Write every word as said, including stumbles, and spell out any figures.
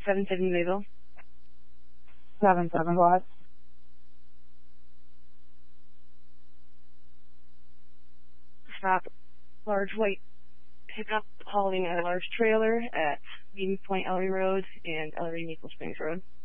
seven seven Mayville. seven seven what? Stop. Large white pickup hauling a large trailer at Beans Point Ellery Road and Ellery Maple Springs Road.